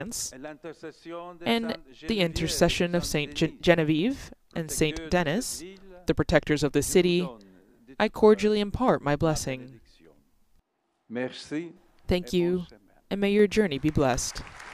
and the intercession of Saint Genevieve and Saint Denis, the protectors of the city, I cordially impart my blessing. Thank you, and may your journey be blessed.